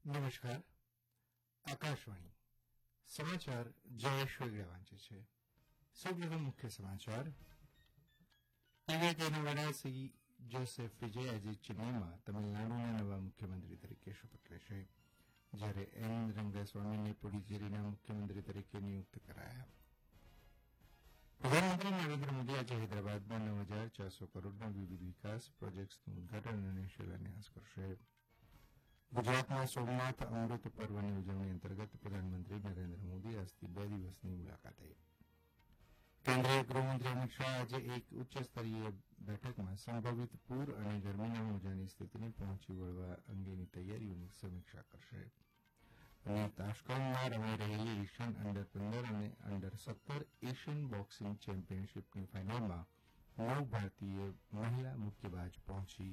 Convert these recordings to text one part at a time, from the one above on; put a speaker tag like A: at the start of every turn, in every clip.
A: નમસ્કાર. આકાશવાણી સમાચાર જયેશ વેગડા વાંચે છે. સૌપ્રથમ મુખ્ય સમાચાર. ટીવીકેના વડા સી જોસેફ વિજય આજે ચેન્નઈમાં તમિલનાડુના નવા મુખ્યમંત્રી તરીકે શપથ લેશે, જ્યારે એન રંગાસ્વામીને પુડુચેરીના મુખ્યમંત્રી તરીકે નિયુક્ત કરાયા. પ્રધાનમંત્રી નરેન્દ્ર મોદી આજે હૈદરાબાદમાં 9,400 કરોડના વિવિધ વિકાસ પ્રોજેક્ટ્સનું ઉદઘાટન અને શિલાન્યાસ કરશે. ગુજરાતમાં સોમનાથ અમૃત પર્વની ઉજવણી અંતર્ગત પ્રધાનમંત્રી નરેન્દ્ર મોદી આજથી 2 દિવસની મુલાકાતે. કેન્દ્રીય ગૃહમંત્રી અમિત શાહ આજે એક ઉચ્ચસ્તરીય બેઠકમાં સંભવિત પૂર અને ગરમીના મોજાની સ્થિતિને પહોંચી વળવા અંગેની તૈયારીઓની સમીક્ષા કરશે. અને તાશ્કંદમાં રમાઈ રહેલી એશિયન અંડર-15 અને અંડર-17 એશિયન બોક્સિંગ ચેમ્પિયનશીપની ફાઇનલમાં 9 ભારતીય મહિલા મુક્કેબાજ પહોંચી.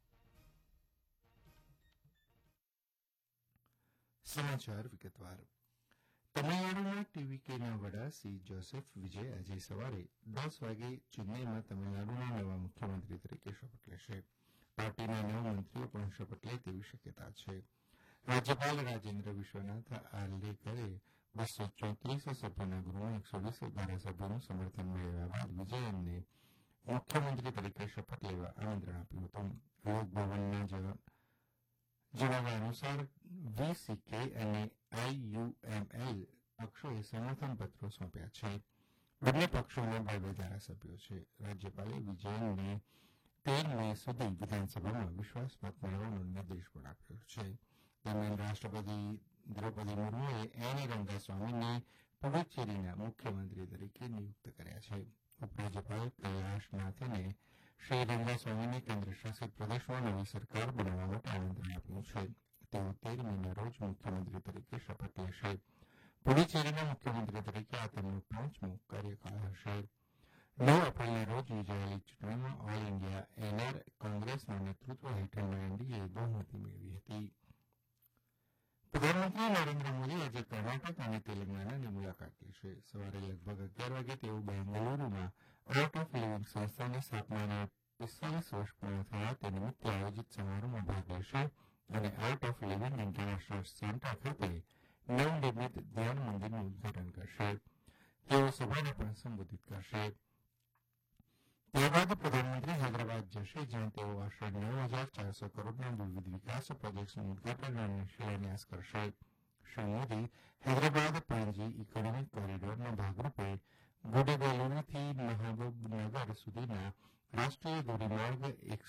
A: સમાચાર વિગતવાર. તમિલનાડુના ટીવીકેના વડા સી જોસેફ વિજય આજે સવારે 10 વાગે ચેન્નઈમાં તમિલનાડુના નવા મુખ્યમંત્રી તરીકે શપથ લેશે. પાર્ટીના 9 મંત્રીઓ પણ શપથ લે તેવી શક્યતા છે. રાજ્યપાલ રાજેન્દ્ર વિશ્વનાથ આર્લેકરે 234 સભ્યોના ગૃહમાં 120 ધારાસભ્યોનું સમર્થન મેળવ્યા બાદ વિજયનને મુખ્યમંત્રી તરીકે શપથ લેવા આમંત્રણ આપ્યું હતું. લોકભવનના જણાવ્યા અનુસાર વીસીકે અને આઈયુએમએલ પક્ષોએ સમર્થન પત્રો સોંપ્યા છે. બંને પક્ષોના 2 ધારાસભ્યો છે. રાજ્યપાલે વિજયનને 13 મે સુધી વિધાનસભામાં વિશ્વાસમત મેળવવાનો નિર્દેશ પણ આપ્યો છે. દરમિયાન રાષ્ટ્રપતિ દ્રૌપદી મુર્મુએ એન રંગાસ્વામીને પુડુચેરીના મુખ્યમંત્રી તરીકે નિયુક્ત કર્યા છે. ઉપરાજ્યપાલ કૈલાશનાથને શ્રી રંગાસ્વામીને કેન્દ્ર શાસિત પ્રદેશમાં નવી સરકાર બનાવવા માટે આમંત્રણ આપ્યું છે. તેઓ 13 મેના રોજ મુખ્યમંત્રી તરીકે શપથ લેશે. પુડુચેરીના મુખ્યમંત્રી તરીકે આ તેમનો 5મો કાર્યકાળ હશે. 9 એપ્રિલના રોજ યોજાયેલી ચૂંટણીમાં ઓલ ઇન્ડિયા એનઆર કોંગ્રેસના નેતૃત્વ હેઠળના એનડીએ બહુમતી મેળવી હતી. પ્રધાનમંત્રી નરેન્દ્ર મોદી આજે કર્ણાટક અને તેલંગાણાની મુલાકાત લેશે. સવારે લગભગ 11 વાગે તેઓ બેંગલુરુમાં આર્ટ ઓફ લિવિંગ સંસ્થાની સ્થાપનાના 45 વર્ષ પૂર્ણ થયા તે નિમિત્તે આયોજિત સમારોહમાં ભાગ લેશે અને art of living international centre ખાતે નવનિર્મિત ધ્યાન મંદિરનું ઉદઘાટન કરશે. તેઓ સભાને પણ સંબોધિત કરશે. ત્યારબાદ પ્રધાનમંત્રી હૈદરાબાદ જશે, જ્યાં તેઓ આશરે 9,400 કરોડના વિવિધ વિકાસ પ્રોજેક્ટ્સનું ઉદઘાટન અને શિલાન્યાસ કરશે. શ્રી મોદી હૈદરાબાદ પણજી ઇકોનોમિક કોરિડોરના ભાગરૂપે ગુડેબેલુરુથી મહબૂબનગર સુધીના રાષ્ટ્રીય ધોરીમાર્ગ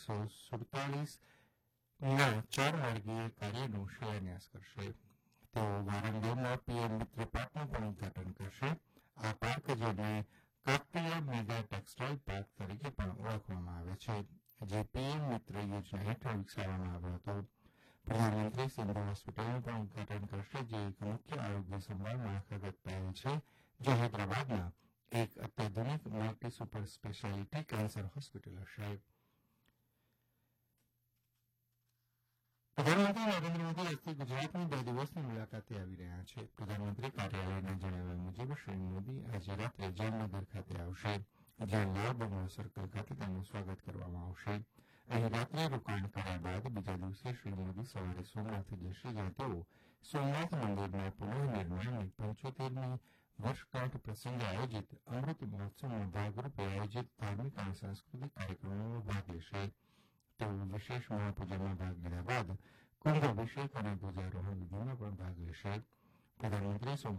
A: 147ના 4 માર્ગીય કાર્યનો શિલાન્યાસ કરશે. તેઓ વારંગલમાં પીએમ મિત્ર પાર્કનું પણ ઉદઘાટન કરશે. આ પાર્ક, જેને કાકટીયા મેગા ટેક્સટાઇલ પાર્ક તરીકે પણ ઓળખવામાં આવે છે, જે પીએમ મિત્ર યોજના હેઠળ વિકસાવવામાં આવ્યો હતો. પ્રધાનમંત્રી સિંધુ હોસ્પિટલનું પણ ઉદઘાટન કરશે, જે એક મુખ્ય આરોગ્ય સંભાળ માળખાગત પહેલ છે, જે હૈદરાબાદમાં એક અત્યાધુનિક multi super speciality cancer hospital હશે. પ્રધાનમંત્રી નરેન્દ્ર મોદી આજથી ગુજરાતની 2 દિવસની મુલાકાતે આવી રહ્યા છે. પ્રધાનમંત્રી કાર્યાલયના જણાવ્યા મુજબ શ્રી મોદી આજે રાત્રે જામનગર ખાતે આવશે, જ્યાં લાલ બંગલો સર્કલ ખાતે તેમનું સ્વાગત કરવામાં આવશે. અહીં રાત્રે રોકાણ કર્યા બાદ બીજા દિવસે શ્રી મોદી સવારે સોમનાથ જશે, જ્યાં તેઓ સોમનાથ મંદિરના પુનઃનિર્માણની 75મી વર્ષગાંઠ પ્રસંગે આયોજિત અમૃત મહોત્સવના ભાગરૂપે આયોજિત ધાર્મિક અને સાંસ્કૃતિક કાર્યક્રમોમાં ભાગ લેશે. તેઓ વિશેષ મહાપૂજામાં ભાગ લીધા બાદ કુંભ અભિષેક અને ધ્વજારોહણ વિધિમાં પણ ભાગ લેશે. પ્રધાનમંત્રી